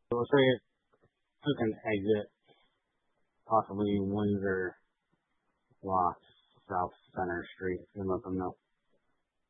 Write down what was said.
So let's say it took an exit, possibly Windsor Lots, South Center Street, and let them know.